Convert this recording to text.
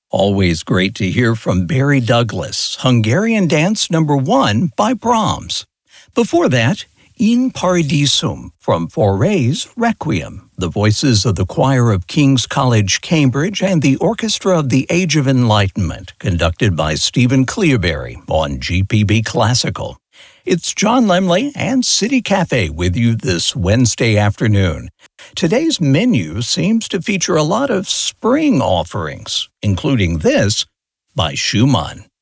Always great to hear from Barry Douglas, Hungarian Dance Number 1 by Brahms. Before that, In Paradisum from Fauré's Requiem, the voices of the choir of King's College, Cambridge, and the Orchestra of the Age of Enlightenment, conducted by Stephen Cleobury on GPB Classical. It's John Lemley and City Cafe with you this Wednesday afternoon. Today's menu seems to feature a lot of spring offerings, including this by Schumann.